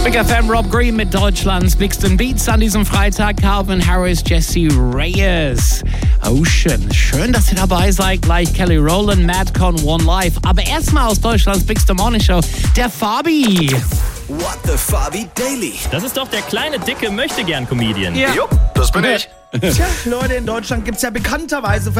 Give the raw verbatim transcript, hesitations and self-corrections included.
Big F M, Rob Green mit Deutschlands Bigsten Beats an diesem Freitag. Calvin Harris, Jesse Reyes, Ocean. Schön, dass ihr dabei seid. Gleich Kelly Rowland, Madcon, One Life. Aber erstmal aus Deutschlands Bigste Morning Show, der Fabi. What the Fabi Daily. Das ist doch der kleine, dicke Möchtegern-Comedian. Ja. Jupp, das bin ich. Tja, Leute, in Deutschland gibt es ja bekannterweise für